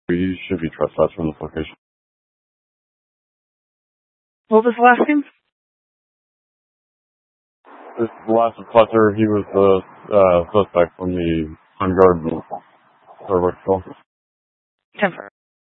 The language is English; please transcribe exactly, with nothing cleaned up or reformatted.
He should be trespassed from this location. What was the last name? This last Clutter, he was the uh, suspect from the on guard or what's it called? Temper.